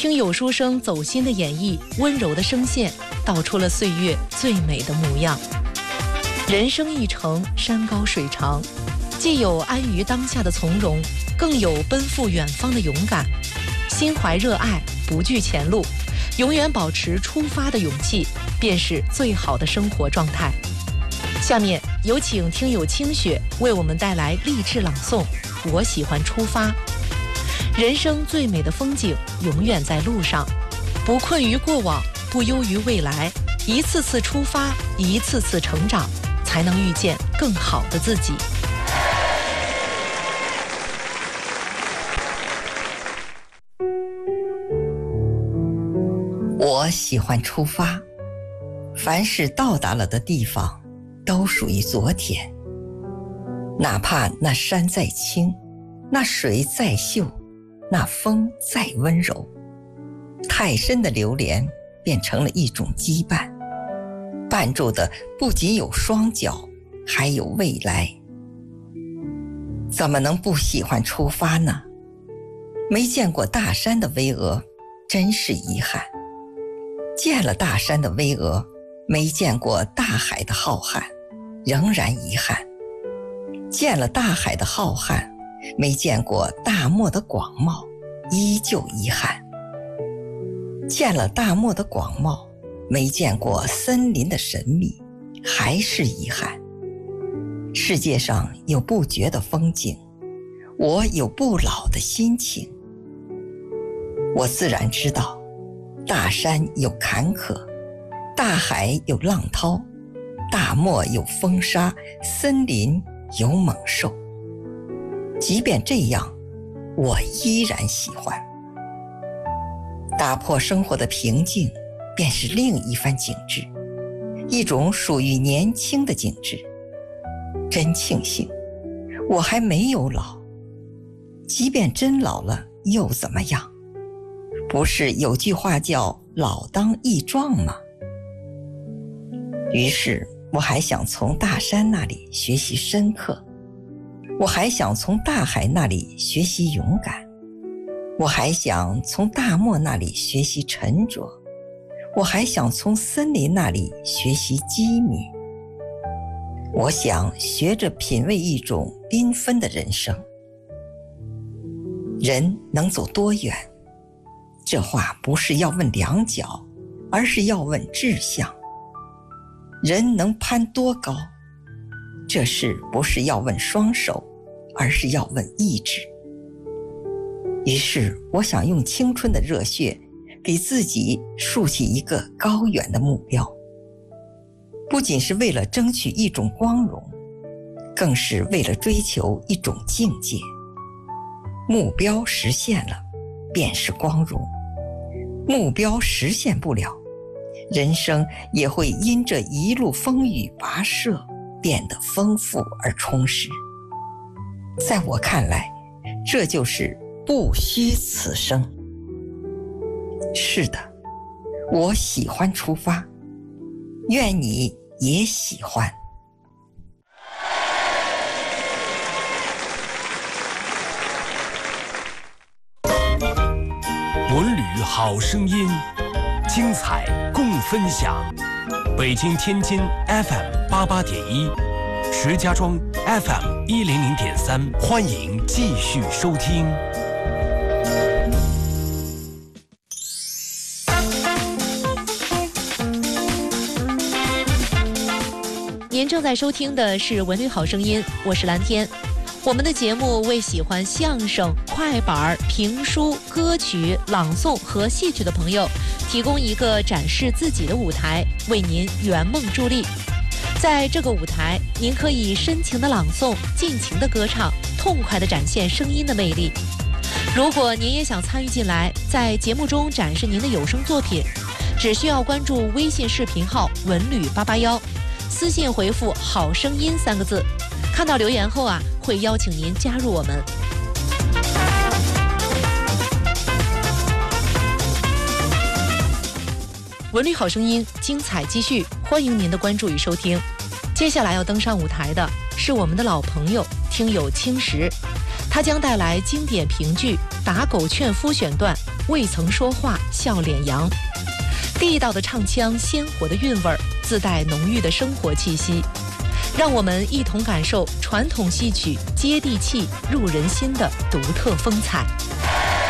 听有书生走心的演绎，温柔的声线，道出了岁月最美的模样。人生一程，山高水长，既有安于当下的从容，更有奔赴远方的勇敢。心怀热爱，不惧前路，永远保持出发的勇气，便是最好的生活状态。下面有请听友清雪为我们带来励志朗诵《我喜欢出发》。人生最美的风景永远在路上，不困于过往，不忧于未来，一次次出发，一次次成长，才能遇见更好的自己。 我喜欢出发，凡是到达了的地方都属于昨天，哪怕那山再青，那水再秀，那风再温柔，太深的流连变成了一种羁绊，绊住的不仅有双脚，还有未来。怎么能不喜欢出发呢？没见过大山的巍峨，真是遗憾；见了大山的巍峨，没见过大海的浩瀚，仍然遗憾；见了大海的浩瀚，没见过大漠的广袤，依旧遗憾；见了大漠的广袤，没见过森林的神秘，还是遗憾。世界上有不绝的风景，我有不老的心情。我自然知道，大山有坎坷，大海有浪涛，大漠有风沙，森林有猛兽。即便这样，我依然喜欢。打破生活的平静，便是另一番景致，一种属于年轻的景致。真庆幸，我还没有老。即便真老了，又怎么样？不是有句话叫“老当益壮”吗？于是，我还想从大山那里学习深刻，我还想从大海那里学习勇敢，我还想从大漠那里学习沉着，我还想从森林那里学习机敏。我想学着品味一种缤纷的人生。人能走多远？这话不是要问两脚，而是要问志向。人能攀多高？这事不是要问双手，而是要问意志。于是我想用青春的热血给自己竖起一个高远的目标，不仅是为了争取一种光荣，更是为了追求一种境界。目标实现了，便是光荣；目标实现不了，人生也会因这一路风雨跋涉变得丰富而充实。在我看来，这就是不虚此生。是的，我喜欢出发，愿你也喜欢。 文旅好声音，精彩共分享。北京、天津 FM 88.1，石家庄 FM 100.3，欢迎继续收听。 您正在收听的是文旅好声音，我是蓝天。我们的节目为喜欢相声、快板、评书、歌曲、朗诵和戏曲的朋友提供一个展示自己的舞台，为您圆梦助力。在这个舞台，您可以深情的朗诵，尽情的歌唱，痛快的展现声音的魅力。如果您也想参与进来，在节目中展示您的有声作品，只需要关注微信视频号文旅881，私信回复好声音3个字，看到留言后会邀请您加入我们。文旅好声音，精彩继续，欢迎您的关注与收听。接下来要登上舞台的是我们的老朋友听友青石，他将带来经典评剧《 打狗劝夫选段未曾说话笑脸扬，地道的唱腔，鲜活的韵味儿，自带浓郁的生活气息，让我们一同感受传统戏曲接地气、入人心的独特风采。